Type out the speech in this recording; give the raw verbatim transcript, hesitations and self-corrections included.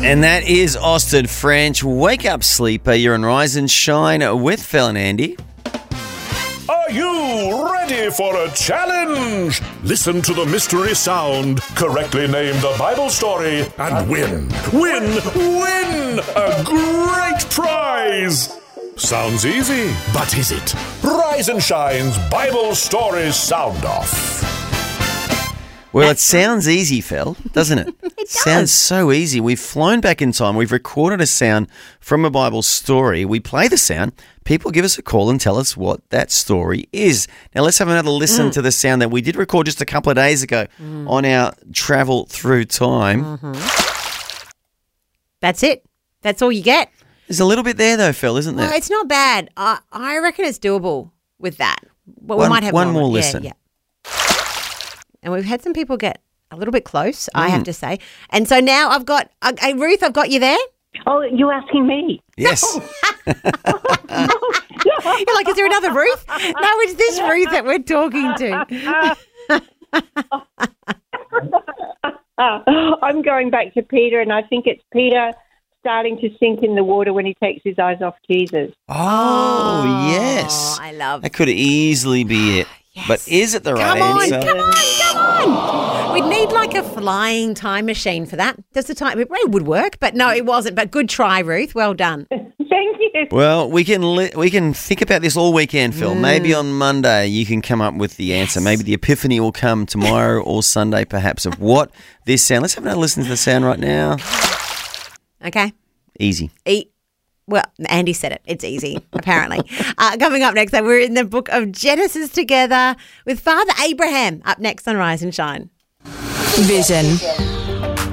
And that is Austin French. Wake up, sleeper. You're on Rise and Shine with Phil and Andy. Are you ready for a challenge? Listen to the mystery sound, correctly name the Bible story, and win, win, win a great prize. Sounds easy, but is it? Rise and Shine's Bible Story Sound Off. Well, it sounds easy, Phil, doesn't it? It does. Sounds so easy. We've flown back in time. We've recorded a sound from a Bible story. We play the sound. People give us a call and tell us what that story is. Now, let's have another listen mm. to the sound that we did record just a couple of days ago mm. on our travel through time. Mm-hmm. That's it. That's all you get. There's a little bit there, though, Phil, isn't there? Well, it's not bad. I, I reckon it's doable with that. But one, we might have one more, more yeah, listen. Yeah. And we've had some people get a little bit close, mm. I have to say. And so now I've got, uh, hey, Ruth, I've got you there. Oh, you're asking me? Yes. You're like, is there another Ruth? No, it's this Ruth that we're talking to. I'm going back to Peter, and I think it's Peter starting to sink in the water when he takes his eyes off Jesus. Oh, oh yes. I love that. Could easily be it. Yes. But is it the right come on, answer? Come on, come on. We'd need like a flying time machine for that. Does the time, it would work, but no, it wasn't. But good try, Ruth. Well done. Thank you. Well, we can li- we can think about this all weekend, Phil. Mm. Maybe on Monday you can come up with the answer. Yes. Maybe the epiphany will come tomorrow or Sunday perhaps of what this sound. Let's have another listen to the sound right now. Okay. Easy. Eat. Well, Andy said it. It's easy, apparently. uh, coming up next, we're in the book of Genesis together with Father Abraham. Up next on Rise and Shine. Vision